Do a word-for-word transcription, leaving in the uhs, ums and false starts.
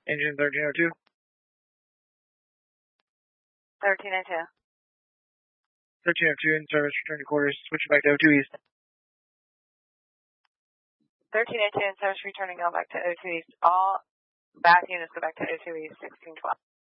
Engine thirteen oh two. thirteen oh two. thirteen oh two in service, return to quarters, switching back to O two East. thirteen oh two in service, returning, going back to O two East. All back units go back to O two East, sixteen twelve.